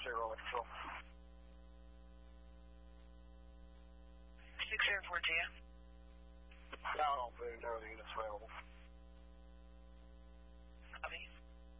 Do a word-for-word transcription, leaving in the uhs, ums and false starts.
zero, control. six zero four, Tia. Down on food, zero, the units available.